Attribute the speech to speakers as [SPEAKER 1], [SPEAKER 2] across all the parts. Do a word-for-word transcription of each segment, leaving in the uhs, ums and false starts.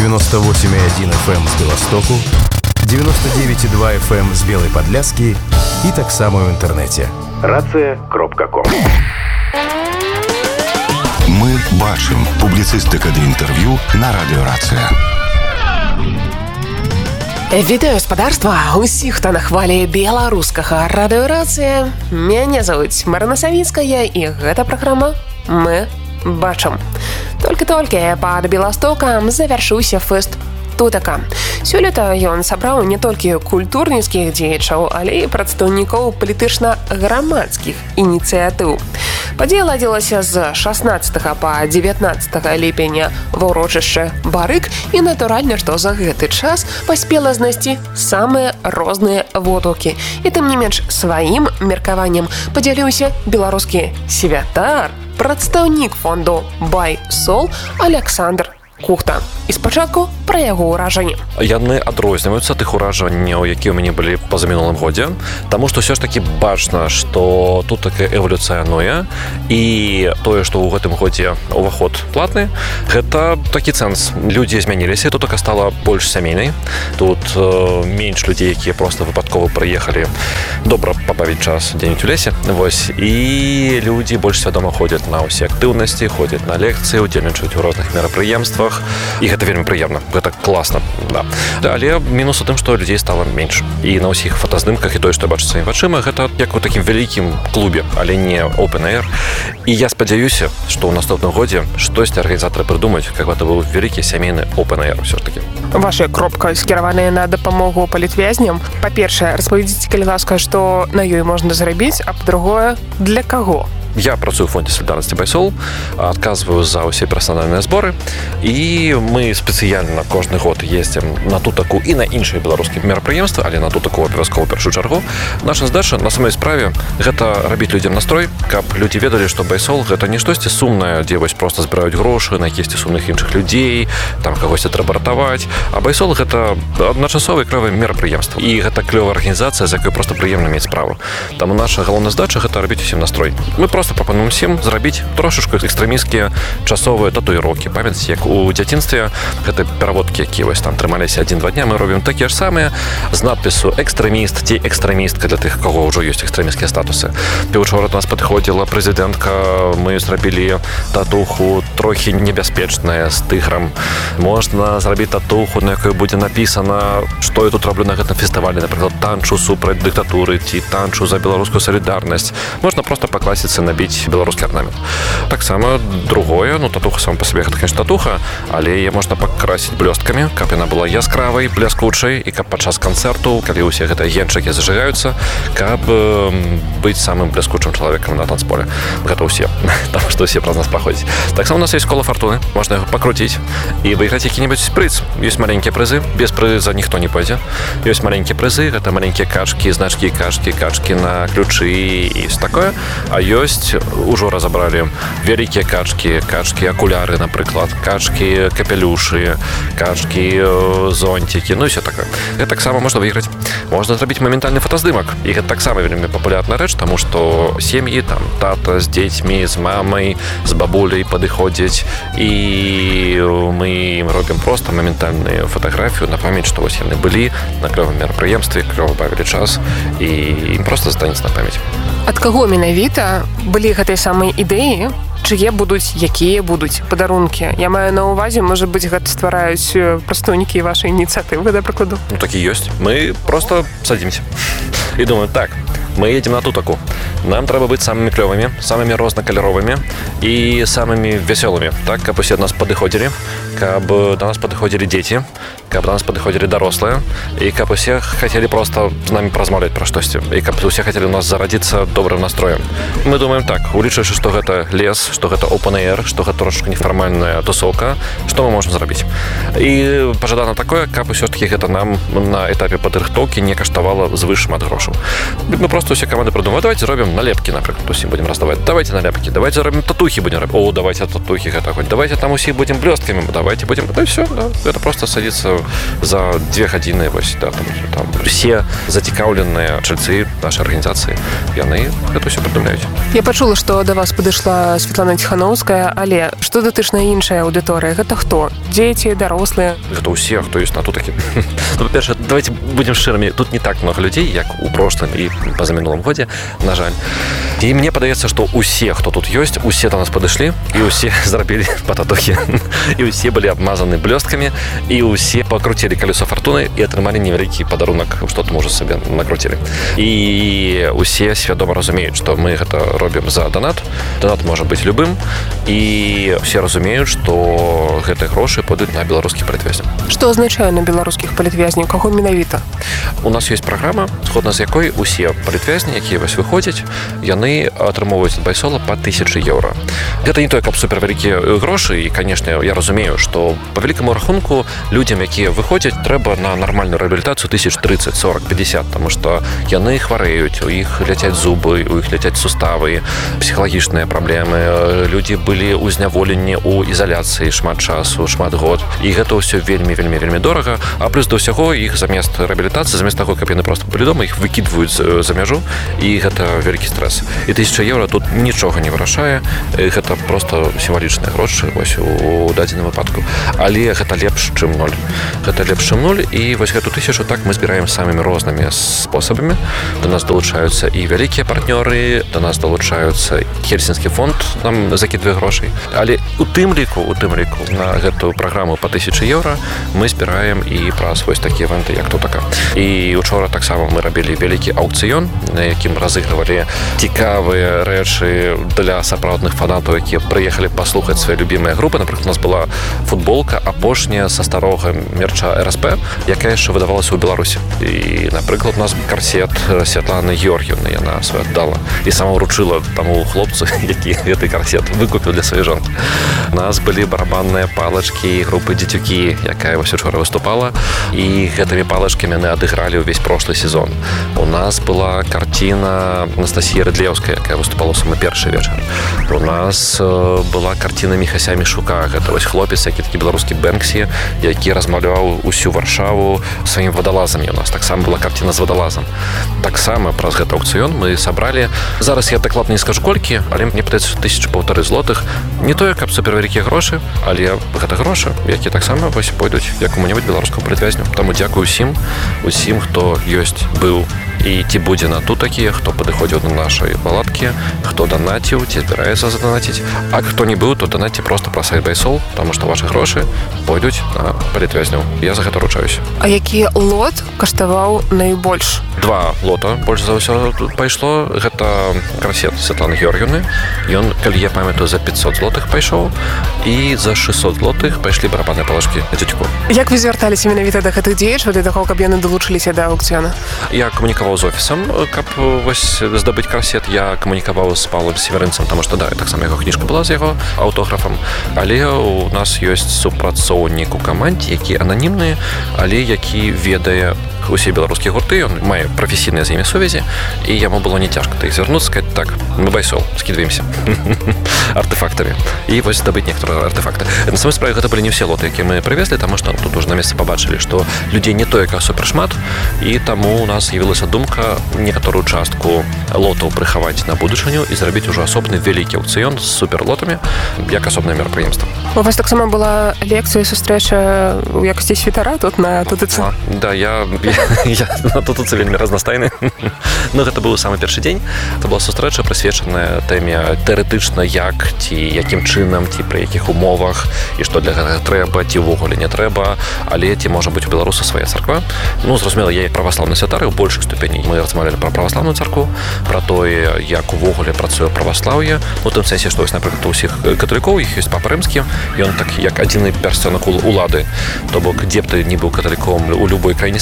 [SPEAKER 1] девяносто восемь и один эф эм з Беластоку, девяносто девять и два эф эм з Белой Подляски и так само в интернете. рация крапка ком.
[SPEAKER 2] Мы бачым публіцыстыка ды інтэрв'ю на радыёрацыя.
[SPEAKER 3] Вітаю гаспадарства усіх, хто на хвалі беларускага радыёрацыя. Мяне завуць Марына Савіцкая, і гэта праграма «Мы бачым». Толькі-толькі пад Беластокам завяршыўся фэст «Тутака». Сёлета ён сабраў не толькі культурніцкіх дзеячаў, але і прадстаўнікоў палітычна-грамадскіх ініцыятыў. Падзея ладзілася з шаснаццатага па дзевятнаццатага ліпеня ва ўрочышчы Барык, і натуральна, што за гэты час паспела знайсці самыя розныя водгукі. І тым не менш сваім меркаваннем падзяліўся беларускі святар, прадстаўнік фонду «Байсол» Александр Кухта. І спачатку пра яго ўражанні.
[SPEAKER 4] Яны адрозніваюцца тых уражанняў, якія ў мяне былі па-за мінулым годзе, таму што ўсё ж такі бачна, што тут такая эвалюцыянуе, і тое, што ў гэтым годзе ўваход платны, гэта такі цэнс. Людзі змяніліся, тут така стала больш сямейнай. Тут э, менш людзей, якія проста выпадкова прыехалі добра пабавіць час дзе-нибудь у лесе. Вось, і людзі больш свядома ходзяць на ўсе актыўнасці, ходзяць на лекцыі, удзельнічаюць у розных мерапрыемствах. І гэта вельмі прыемна, гэта класна, да. Але мінус у тым, што людзей стала менш. І на ўсіх фотаздымках і тое, што я бачу сваімі вачыма, гэта як у такім вялікім клубе, але не open air. І я спадзяюся, што ў наступным годзе штосьці арганізатары прыдумаюць, каб гэта быў вялікі сямейны open air ўсё ж такі.
[SPEAKER 3] Ваша кропка скіраваная на дапамогу палітвязням. Па-першае, распавядзіце, калі ласка, што на ёй можна зрабіць, а па-другое, для каго?
[SPEAKER 4] Я працую в фонде солидарности «Байсол», адказваю за ўсе персанальныя зборы, і мы спецыяльна кожны год ездзім на Тутаку і на іншыя беларускія мерапрыемствы, але на Тутаку абавязкова першую чаргу. Наша задача на самой справе гэта рабіць людзям настрой, каб людзі ведалі, што «Байсол» гэта не штосьці сумнае, дзе вось проста збіраюць грошы на якісьці сумных іншых людзей, там кагосьці трэба ратаваць. А «Байсол» гэта адначасовае клёвае мерапрыемства. І гэта клёвая арганізацыя, з якой проста прыемна мець справу. Таму наша галоўная задача гэта рабіць усім настрой. Мы просто прапануем усім зрабіць трошачку экстрэмісцкія часовыя татуіроўкі. Памятаеце, як у дзяцінстве гэта пераводкі, якія вось там трымаліся адзін-два дня, мы робім такія ж самыя з надпісу «экстрэміст» ці «экстрэмістка» для тых, каго ўжо ёсць экстрэмісцкія статусы. Пеўчора до нас падыходзіла прэзідэнтка, мы зрабілі татуху трохі небяспечная з тыграм. Можна зрабіць татуху, на якой будзе напісана, што я тут раблю на гэтым фестывалі, напрыклад, танчу супраць дыктатуры ці танчу за беларускую салідарнасць. Можна проста пакласіцца набіць беларускі арнамент. Таксама другое, ну татуха сама па сабе гэта, конечно, татуха, але яе можна пакрасіць блёсткамі, каб яна была яскравай, бляскучай, і каб падчас канцэрту, калі ўсе гэтыя генчыкі зажигаюцца, каб э, быць самым бляскучым чалавекам на танцполе. Гэта ўсе, таму што ўсе праз нас праходзяць. Таксама у нас ёсць кола фортуны, можна яго пакруціць і выйграць які-небудзь прыз. Ёсць маленькія прызы, без прыза ніхто не пойдзе. Ёсць маленькія прызы, гэта маленькія качкі, значкі, качкі, качкі на ключы і такое. А ёсць ужо разабралі вялікія качкі, качкі акуляры, напрыклад, качкі капелюшы, качкі зонцікі, ну і все такое. Гэта таксама можна выйграць. Можна зрабіць моментальны фотаздымак. І гэта таксама вельмі папулярная рэч, таму што сем'і, там, тата з дзецьмі, з мамай, з бабуляй падыходзяць, і мы ім робім проста моментальную фатаграфію на памяць, што вось яны былі на клёвым мерапрыемстве, клёва бавілі час, і ім проста застанецца на памяць.
[SPEAKER 3] Ад каго менавіта былі гэтыя самыя ідэі, чые будуць, якія будуць падарункі? Я маю на ўвазе, можа быць, гэта ствараюць прадстаўнікі вашай ініцыятывы, да прыкладу?
[SPEAKER 4] Ну, так і ёсць. Мы просто садзімся і думаем, так, мы едем на Тутаку. Нам трэба быць самымі клёвымі, самымі рознакаляровымі і самымі вясёлымі, так, каб усе да нас падыходзілі, каб да нас падыходзілі дзеці, каб да нас падыходзілі дарослыя, і каб усе хацелі проста з намі празмаўляць пра штосьці, і каб усе хацелі у нас зарадзіцца добрым настроем. Мы думаем так, улічваючы, што гэта лес, што гэта open air, што гэта трошку нефармальная тусоўка, што мы можам зрабіць. І пажадана такое, каб усё ж такі гэта нам на этапе падрыхтоўкі не каштавала звыш шмат грошаў. Мы проста просто усе каманды придумали, давайте зробім налепкі, напрыклад, усім будем раздаваць, давайте налепкі, давайте зробім татухі будем рабіць, о, давайте татухі гэта хоць, давайте там усіх будем блёсткамі, давайте будем, да, все, да, это просто садится за две гадзіны, вось, да, там, там все зацікаўленыя чальцы нашай арганізацыі, яны гэта ўсё прыдумляюць.
[SPEAKER 3] Я пачула, што да вас падышла Святлана Ціханаўская, але што датычна іншая аўдыторыя, гэта хто? Дзеці, дарослыя?
[SPEAKER 4] Гэта ўсе, хто ёсць на тутакі. Ну, па-перше, давайте будем шчырымі, тут не так много людзей, як у прошлым і пазамінулым годзе, на жаль. І мне падаецца, што усе, хто тут ёсць, усе до нас падышлі, і усе зрабілі па татухі, і усе былі абмазаны блёсткамі, і усе пакруцілі калесо фортуны і атрымалі невялікі падарунак, што там уже сабе накруцілі. І усе свядома разумеюць, што мы гэта робім за донат. Донат можа быць любым, і все разумеюць, што гэтыя грошы пойдуць на беларускі палітвязняў.
[SPEAKER 3] Што азначае на беларускіх палітвязняў? Каго менавіта?
[SPEAKER 4] У нас ёсць праграма, згодна з якой усе палітвязні, якія вось выходзяць, яны атрымоўваюць ад байсола па тысячы еўра. Гэта не той, каб супервялікія грошы, і, канешне, я разумею, што па вялікаму рахунку людзям, якія выходзяць, трэба на нармальную рэабілітацыю тысяч тридцать, сорок, пятьдесят, таму што яны хварэюць, у іх ляцяць зубы, у іх ляцяць суставы, псіхалагічныя праблемы, людзі былі ў зняволенні ў ізаляцыі шмат часу, шмат год, і гэта ўсё вельмі, вельмі, вельмі дорага, а плюс да ўсяго іх замест рэабілітацыі, замест таго, каб яны проста былі дома, іх выкідваюць за мяжу, і гэта вялікі стрэс. І тысяча еўра тут нічога не вырашае, гэта просто сімвалічныя грошы вось у дадзеным выпадку. Але гэта лепш, чым ноль. Гэта лепш, чым ноль, і вось гэту тысячу так мы збіраем самымі рознымі спосабамі. До нас далучаюцца і вялікія партнёры, до нас далучаюцца Хельсінскі фонд, нам закідвае грошай. Але у тым ліку, у тым ліку на гэтую праграму па тысячы еўра мы збіраем і праз вось такія івенты, як тутака. І учора таксама мы рабілі вялікі аўкцыён, на якім разыгрывалі цікавыя рэчы для сапраўдных фанатаў, якія прыехалі паслухаць свае любімыя групы. Напрыклад, у нас была футболка апошняя са старога мерча эр эс пэ, якая яшчэ выдавалася ў Беларусі. І, напрыклад, у нас карсет Святланы Георгіўны яна свой аддала і сама ўручыла таму хлопцу, які гэты карсет выкупіў для сваёй жонкі. У нас былі барабанныя палачкі групы «Дзецюкі», якая вось учора выступала, і гэтымі палачкамі яны адыгралі ўвесь прошлый сезон. У нас была карціна Анастасія Рыдлеўская, якая выступала самы першы вечар. У нас была карціна Міхася Мішука, гэта вось хлопец, які такі беларускі Бэнксі, які размаляваў усю Варшаву сваім вадалазам. У нас таксама была карціна з вадалазам. Таксама праз гэты аўкцыён мы сабралі, зараз я дакладна не скажу колькі, але мне падаецца тысячу паўтары злотых. Не тое, каб супервялікія грошы, але гэта грошы, якія таксама вось пойдуць якому-небудзь беларускаму палітвязню. Таму дзякую усім, усім, хто ёсць, быў і ці будзе на тутакі, хто падыходзіў на нашай палаткі, хто данаціў, ці збіраецца заданаціць. А хто не быў, то данаці проста праз сайт байсол, таму што вашы грошы пойдуць на палітвязняў. Я за гэта ручаюся.
[SPEAKER 3] А які лот каштаваў найбольш?
[SPEAKER 4] Два лота больш за ўсё пайшло. Гэта карсет Святланы Георгіўны. Ён, калі я памятаю, за пятьсот злотых пайшоў, і за шестьсот злотых пайшлі барабанныя палачкі на дзецюку.
[SPEAKER 3] Як вы звярталіся менавіта да гэтых дзеячаў, для таго, каб яны далучыліся да аўкцыёна?
[SPEAKER 4] Я камунікаваў з офісам, каб вось здабыць карсет. Я камунікаваў з Паўлам Северынцам, таму што да, таксама яго кніжка была з яго аўтографам. Але у нас ёсць супрацоўнік у камандзе, які ананімны, але які ведае усе беларускія гурты, ён мае прафесійныя з імі сувязі, і яму было не цяжка да іх звярнуцца, сказаць, так, мы байсол, скідваемся артефактамі. І вось здабыць некаторыя артефакты. На самой справе гэта былі не ўсе лоты, якія мы прывезлі, таму што тут уже на месцы пабачылі, што людзей не тое, як супершмат, і таму у нас з'явілася думка некаторую частку лотаў прыхаваць на будучыню і зрабіць ужо асобны вялікі аўкцыён з суперлотамі, як асобнае мерапрыемства.
[SPEAKER 3] У вас таксама была лекцыя, сустрэча ў якасці святара тут на ТТЦ?
[SPEAKER 4] Да, я Я на тутуцы вельмі разнастайны. Ну, гэта быў самы першы дзень. Это была сустрэча, прысвечаная тэме тэарэтычна, як, ці якім чынам, ці пры якіх умовах, і што для гэтага трэба, ці ўвогуле не трэба, але ці можа быць у беларусу свая царква. Ну, зразумела, я і праваслаўны святары ў большых ступеней. Мы размаўлялі пра праваслаўную царкву, пра тое, як увогуле працуе праваслаўе. Ну, тым сэнсе, што вось, напрыклад, у ўсіх каталікоў, іх ёсць папа рымскі, ён так як адзіны пярсцёнак улады. То бок, дзе б ты не быў каталіком у любой краіне свету,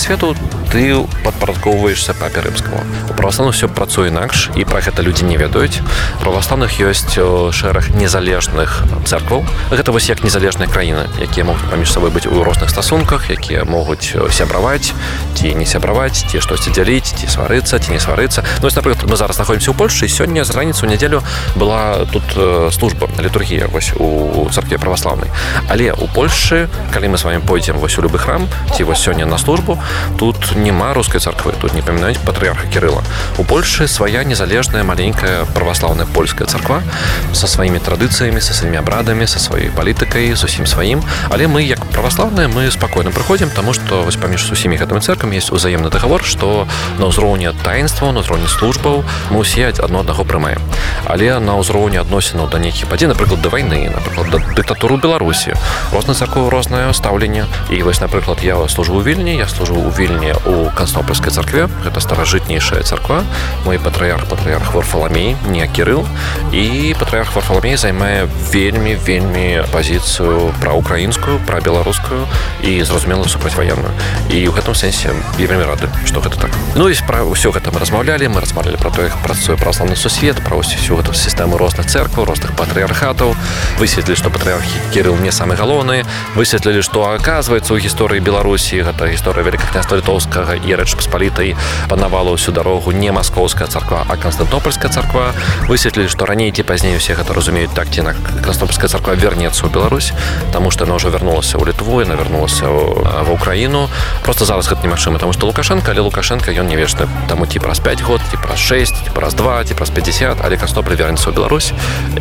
[SPEAKER 4] ты падпарадкоўваешся папе рымскаму. У праваслаўных все працуе інакш, і пра гэта людзі не ведаюць. У праваслаўных ёсць шэраг незалежных цэркваў. Гэта вось як незалежныя краіны, якія могуць паміж сабой быць у розных стасунках, якія могуць сябраваць, ці не сябраваць, ці штосьці дзяліць, ці сварыцца, ці не сварыцца. Ну, вось, напрыклад, мы зараз знаходзімся ў Польшчы, і сёння з раніцы ў нядзелю была тут служба, літургія вось у царкве праваслаўнай. Але ў Польшчы, калі мы з вамі пойдзем вось у любы храм, ці вось сёння на службу, тут няма рускай царквы, тут не памінаюць патрыарха Кірыла. У Польшчы свая незалежная маленькая праваслаўная польская царква са сваімі традыцыямі, са сваімі абрадамі, са сваёй палітыкай, з усім сваім. Але мы, як праваслаўныя, мы спакойна прыходзім, таму што вось паміж усімі гэтымі цэрквамі ёсць узаемны дагавор, што на ўзроўні таінстваў, на ўзроўні службаў мы ўсе адно аднаго прымаем. Але на ўзроўні адносінаў да нейкіх падзей, напрыклад, да вайны, напрыклад, да дыктатуры Беларусі, розныя царквы, рознае стаўленне. І вось, напрыклад, я служу ў Вільні, я служу ў Вільні у Канстантынопольскай царкве. Гэта старажытнейшая царква. Мой патрыярх, патрыярх Варфаламей, не Кірыл. І патрыярх Варфаламей займае вельмі, вельмі пазіцыю праўкраінскую, прабеларускую і, зразумела, супрацьваенную. І ў гэтым сэнсе я вельмі рады, што гэта так. Ну і пра ўсё гэта мы размаўлялі. Мы размаўлялі пра то, як працуе праваслаўны сусвет, пра ўсю гэту сістэму розных цэркваў, розных патрыярхатаў. Высветлілі, што патрыярх Кірыл не самы галоўны. Высветлілі, што, аказваецца, у гісторыі Беларусі, гэта гісторыя Вялікага княства Літоўскага і Рэчы Паспалітай, панавала ўсю дарогу не маскоўская царква, а Канстантынопольская царква. Высветлілі, што раней ці пазней усе гэта разумеюць так ці інак. Канстантынопольская царква вернецца ў Беларусь, таму што яна ўжо вярнулася ў Літву, яна вярнулася ва Ўкраіну. Проста зараз гэта немагчыма, таму што Лукашенко, але Лукашенко ён не вечны. Таму ці праз пяць год, ці праз шэсць, ці праз два, ці праз пяцьдзясят, але Канстантынополь вернецца ў Беларусь.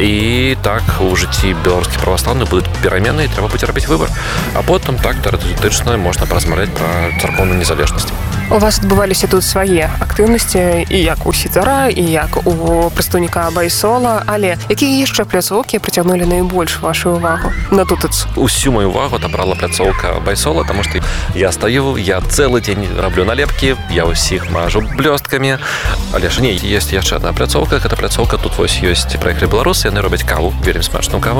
[SPEAKER 4] І так у жыцці беларускіх праваслаўных будуць перамены, і трэба будзе рабіць выбар. А потым так тэоретычна можна паразмаўляць пра царкоўную незалежнасць.
[SPEAKER 3] У вас адбываліся тут свае актыўнасці, і як у сітара, і як у прадстаўніка Байсола, але якія яшчэ пляцоўкі прыцягнулі найбольш вашу ўвагу на тутац?
[SPEAKER 4] Усю мою ўвагу адабрала пляцоўка Байсола, таму што я стаю, я цэлы дзень раблю налепкі, я ўсіх мажу блёсткамі. Але ж не, ёсць яшчэ адна пляцоўка, гэта пляцоўка, тут вось ёсць праехалі беларусы, яны робяць каву, вельмі смачную каву.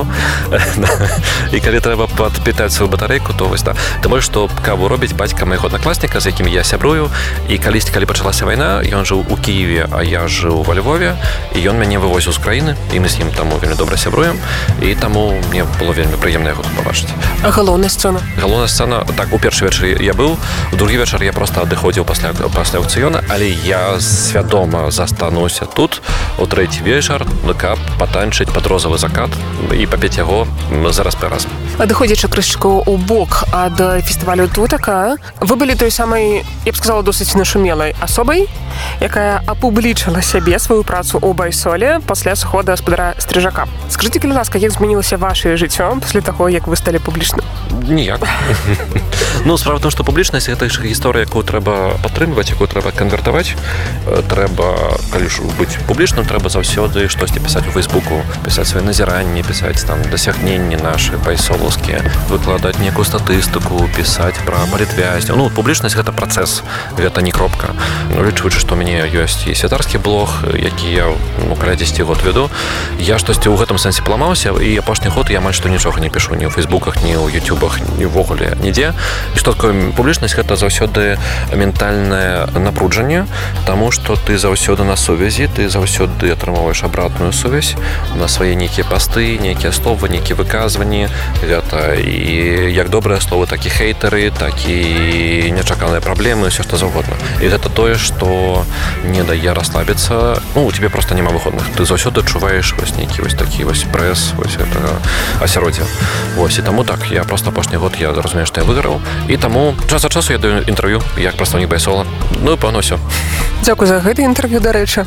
[SPEAKER 4] І калі трэба падпітаць сваю батарэйку, то вось так. Таму што каву робіць бацька майго аднакласніка, з якім я сябрую. І калісьці, калі пачалася вайна, ён жыў у Кіеве, а я жыў ва Львове, і ён мяне вывозіў з краіны, і мы з ім таму вельмі добра сябруем, і таму мне было вельмі прыемна яго тут пабачыць.
[SPEAKER 3] А галоўная сцэна?
[SPEAKER 4] Галоўная сцэна, так, у першы вечар я быў, у другі вечар я проста адыходзіў пасля, пасля аўкцыёна, але я свядома застануся тут у трэці вечар, каб патанчыць пад розавы закат і папець яго зараз па раз.
[SPEAKER 3] Адыходзячы крышачку ў бок ад фестывалю Тутака, вы былі той самай, я б сказала, досыць нашумелай асобай, якая апублічыла сябе сваю працу ў Байсоле пасля сыхода гаспадара Стрыжака. Скажыце, калі ласка, як змянілася вашае жыццё пасля таго, як вы сталі публічным?
[SPEAKER 4] Ніяк. Ну, справа в том, што публічнасць гэта ж гісторыя, якую трэба падтрымліваць, якую трэба канвертаваць. Трэба, калі ж быць публічным, трэба заўсёды штосьці пісаць у Фейсбуку, пісаць свае назіранні, пісаць там дасягненні нашы байсолаўскія, выкладаць некую статыстыку, пісаць пра палітвязняў. Ну, публічнасць гэта працэс, гэта не кропка. Ну, лічваючы, што ў мяне ёсць і святарскі блог, які я ну, каля дзесяць год веду, я штосьці ў гэтым сэнсе паламаўся, і апошні год я амаль што нічога не пішу ні ў Фейсбуках, ні ў Ютубах, ні ўвогуле нідзе. І што такое публічнасць, гэта заўсёды ментальнае напруджанне, таму што ты заўсёды на сувязі, ты заўсёды атрымоўваеш абратную сувязь на свае нейкія пасты, нейкія словы, нейкія выказванні. Гэта і як добрыя словы, так і хейтары, так і нечаканыя праблемы, ўсё што заўгодна. І гэта тое, што не дае расслабіцца. Ну, у тебе проста няма выходных. Ты заўсёды адчуваеш вось нейкі вось такі вось прэс, вось гэтага асяроддзя. Вось, і таму так, я проста апошні год я разумею, што я выйграў. І таму час ад часу я даю інтэрв'ю як прадстаўнік Байсола. Ну і пэўна ўсё.
[SPEAKER 3] Дзякуй за гэта інтэрв'ю, дарэчы.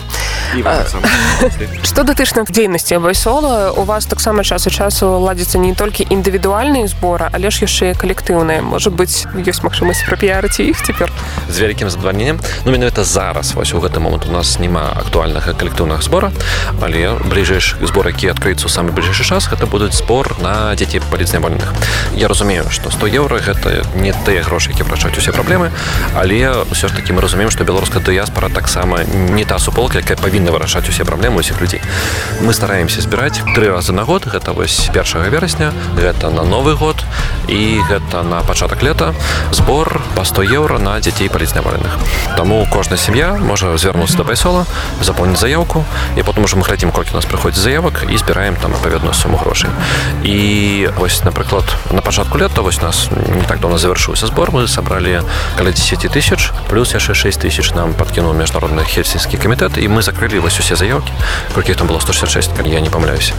[SPEAKER 3] Што датычна дзейнасці Байсола, у вас таксама час ад часу ладзяцца не толькі індывідуальныя зборы, але ж яшчэ і калектыўныя. Можа быць, ёсць магчымасць прапіярыць іх цяпер?
[SPEAKER 4] З вялікім задавальненнем. Ну, менавіта зараз, вось у гэты момант у нас няма актуальнага калектыўнага збора, але бліжэйшы збор, які адкрыецца ў самы бліжэйшы час, гэта будуць збор на дзяцей палітзняволеных. Я разумею, што сто еўра гэта не тыя грошы, які вырашаюць усе праблемы, але ўсё ж такі мы разумеем, што беларуская дыяспара таксама не та суполка, якая павінна вырашаць усе праблемы ўсіх людзей. Мы стараемся збіраць тры разы на год, гэта вось першага верасня, гэта на Новы год і гэта на пачатак лета збор па сто еўра на дзяцей палізняволеных. Таму кожная сям'я можа звярнуцца да байсола, запоўніць заявку, і потым уже мы глядзім, колькі у нас прыходзіць заявак і збіраем там адпаведную суму грошай. І вось, напрыклад, на пачатку лета вось у нас не так давно завяршыўся збор, мы сабралі каля дзесяць тысяч, плюс яшчэ шэсць тысяч нам падкінуў міжнародны хельсінскі камітэт, і мы закрылі вось усе заявкі, колькі іх там было сто шестьдесят шесть, калі я не памыляюся.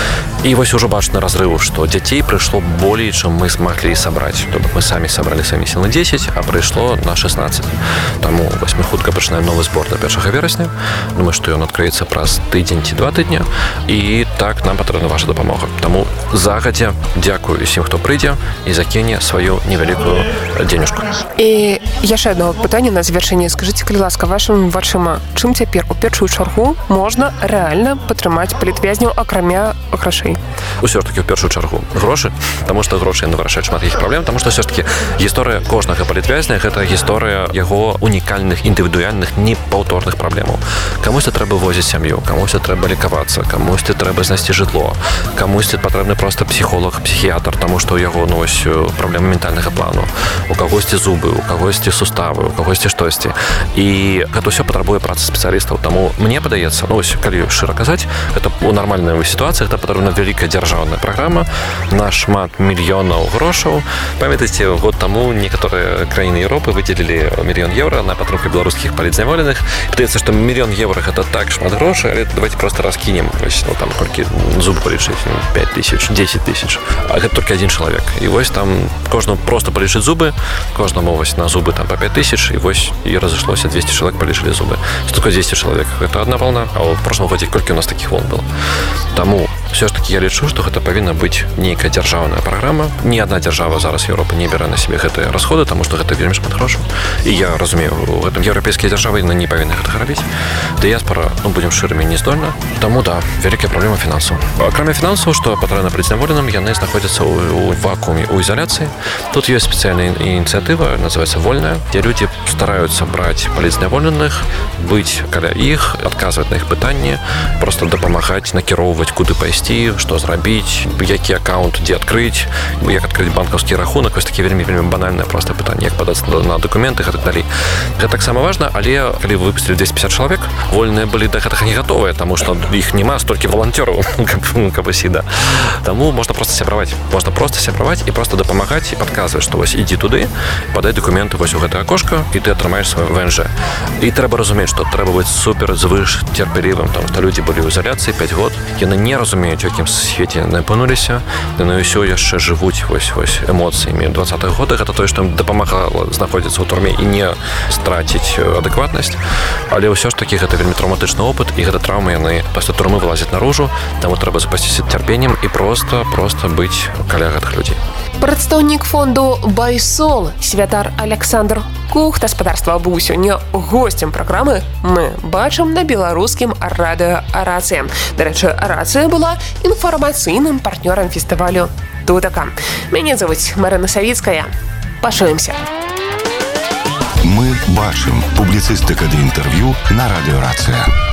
[SPEAKER 4] І вось ужо бачны разрыў, што дзяцей прыйшло болей, чым мы змаглі сабраць. То бок мы самі сабралі самі сілы дзесяць, а прыйшло на шестнадцать. Таму вось мы хутка пачынаем новы збор да першага верасня. Думаю, што ён адкрыецца праз тыдзень ці два тыдня, і так нам патрэбна ваша дапамога. Таму загадзя дзякую усім, хто прыйдзе і закіне сваю невялікую дзенюшку.
[SPEAKER 3] І яшчэ одно пытанне на завяршэнне. Скажыце, калі ласка, вашым вачыма, чым цяпер у першую чаргу можна рэальна падтрымаць палітвязняў, акрамя грошай?
[SPEAKER 4] Усё ж таки, в першую чаргу грошы, таму што грошы яны вырашаюць шмат якіх праблем, таму што ўсё ж таки гісторыя кожнага палітвязня — гэта гісторыя яго унікальных, індывідуальных, непаўторных праблемаў. Камусьці трэба возіць сям'ю, камусьці трэба лікавацца, камусьці трэба знайсці жытло, камусьці патрэбны проста псіхолог, псіхіятр, таму што ў яго, ну, вось праблемы ментальнага плану, у кагосьці зубы, у кагосьці суставы, у кагосьці штосьці. І гэта ўсё патрабуе працы спецыялістаў. Таму мне падаецца, ну, вось калі шчыра казаць, гэта у нармальнай сітуацыі гэта патрэбна вялікая дзяржаўная праграма на шмат мільёнаў грошаў. Памятаеце, год таму некаторыя краіны Еўропы выдзелілі мільён еўра на падтрымку беларускіх палітзняволеных. Падаецца, што мільён еўра гэта так шмат грошай, але давайте проста раскінем, вось, ну, там колькі зуб палічыць, пять тысяч, десять тысяч. А гэта толькі адзін чалавек. І вось там кожнаму просто палічыць зубы, кожнаму вось на зубы там па пять тысяч, і вось і разышлося двести чалавек палічылі зубы. Столько двести чалавек. Гэта адна волна, а ў прошлым годзе колькі у нас такіх волн было. Таму все ж таки я лічу, што гэта павінна быць нейкая дзяржаўная праграма. Ні адна дзяржава зараз Еўропы не бярэ на сябе гэтыя расходы, таму што гэта вельмі шмат грошаў. І я разумею, у гэтым еўрапейскія дзяржавы не павінны гэтага рабіць. Дыяспара, ну, будзем шчырымі, не здольна. Таму, да, вялікая праблема фінансаў. Акрамя фінансаў, што патрэбна палізняволеным, яны знаходзяцца ў вакууме, у ізаляцыі. Тут ёсць спецыяльная ініцыятыва, называецца «Вольная», дзе людзі стараюцца браць палізняволеных, быць каля іх, адказваць на іх пытанні, проста дапамагаць, накіроўваць, куды пайсці, што зрабіць, які аккаунт дзе адкрыць, як адкрыць банкаўскі рахунак, вось такі вельмі вельмі банальнае проста пытанне, як падаць на дакументы і так далей. Гэта таксама важна, але калі вы выпусцілі двести пятьдесят чалавек, вольныя былі да гэтага не гатовыя, таму што іх няма столькі валанцёраў, каб і сіда. Таму можна проста сябраваць, можна проста сябраваць і проста дапамагаць і падказваць, што вось ідзі туды, падай дакументы вось у гэтае акошка, і ты атрымаеш свой ВНЖ. І трэба разумець, што трэба быць супер звыш цярпелівым, таму што людзі былі ў ізаляцыі пять год, яны не разумеюць, у якім свеце яны апынуліся, яны ўсё яшчэ жывуць вось вось эмоцыямі ў двадцатых годах. Гэта тое, што ім дапамагала знаходзіцца ў турме і не страціць адэкватнасць. Але ўсё ж такі гэта вельмі траўматычны опыт, і гэта траўмы яны пасля турмы вылазяць наружу, таму трэба запасціся цярпеннем і проста проста быць каля гэтых людзей.
[SPEAKER 3] Прадстаўнік фонду «Байсол» Святар Александр Кух, гаспадарства, быў сёння госцем праграмы «Мы бачым» на беларускім радыё «Рацыя». Дарэчы, «Рацыя» была інфармацыйным партнёрам фестывалю «Тутака». Мяне завуць Марына Савіцкая. Пачуемся.
[SPEAKER 2] Мы бачым. Публіцыстыка ды інтэрв'ю на радыё «Рацыя».